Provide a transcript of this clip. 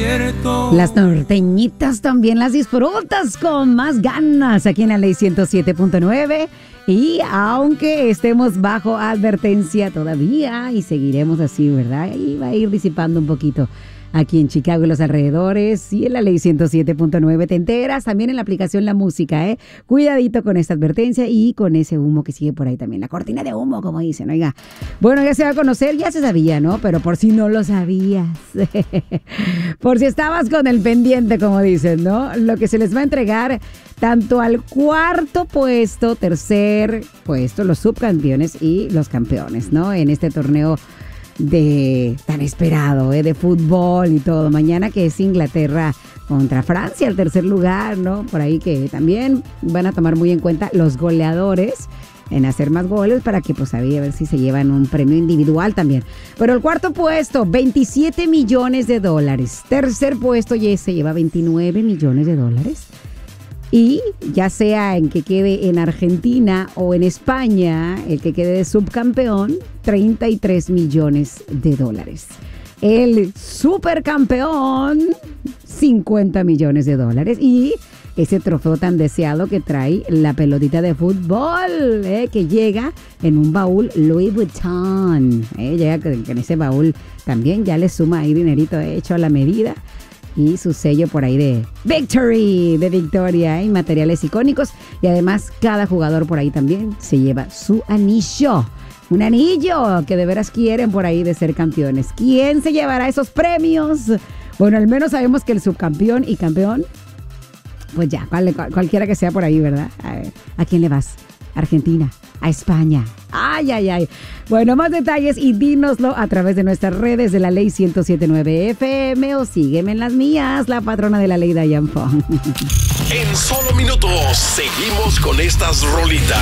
desierto. Las norteñitas también las disfrutas con más ganas aquí en la Ley 107.9. Y aunque estemos bajo advertencia todavía y seguiremos así, ¿verdad? Y va a ir disipando un poquito aquí en Chicago y los alrededores, y en la Ley 107.9 te enteras, también en la aplicación La Música, ¿eh? Cuidadito con esta advertencia y con ese humo que sigue por ahí también, la cortina de humo, como dicen, oiga. Bueno, ya se va a conocer, ya se sabía, ¿no? Pero por si no lo sabías, por si estabas con el pendiente, como dicen, ¿no? Lo que se les va a entregar tanto al cuarto puesto, tercer puesto, los subcampeones y los campeones, ¿no? En este torneo tan esperado, de fútbol y todo. Mañana que es Inglaterra contra Francia, el tercer lugar, ¿no? Por ahí que también van a tomar muy en cuenta los goleadores en hacer más goles para que pues a ver si se llevan un premio individual también. Pero el cuarto puesto, 27 millones de dólares. Tercer puesto ya se lleva 29 millones de dólares. Y ya sea en que quede en Argentina o en España, el que quede de subcampeón, 33 millones de dólares. El supercampeón, 50 millones de dólares. Y ese trofeo tan deseado que trae la pelotita de fútbol, que llega en un baúl Louis Vuitton. Llega en ese baúl también, ya le suma ahí dinerito hecho a la medida. Y su sello por ahí de Victory, de victoria, y materiales icónicos. Y además cada jugador por ahí también se lleva su anillo. Un anillo que de veras quieren por ahí de ser campeones. ¿Quién se llevará esos premios? Bueno, al menos sabemos que el subcampeón y campeón, pues ya, cualquiera que sea por ahí, ¿verdad? A ver, ¿a quién le vas? Argentina, a España. Ay, ay, ay. Bueno, más detalles y dínoslo a través de nuestras redes de la Ley 107.9 FM o sígueme en las mías, la patrona de la ley, Diane Fong. En solo minutos seguimos con estas rolitas.